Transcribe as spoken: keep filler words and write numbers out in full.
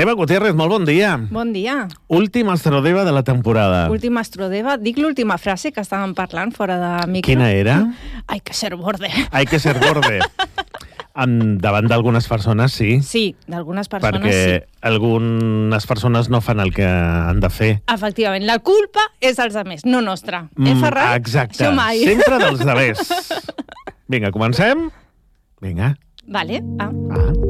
Eva Gutiérrez, molt bon dia. Bon dia. Última Astrodeva de la temporada. Última Astrodeva. Dic l'última frase que estàvem parlant fora de micro. Quina era? Hay que ser borde. Hay que ser borde. En, davant d'algunes persones, sí. Sí, d'algunes persones, perquè sí. algunes persones no fan el que han de fer. Efectivament, la culpa és dels altres, no nostra. Eh, Ferran? Exacte, Això mai. sempre dels altres. Vinga, comencem? Vinga. Vale, va. Va.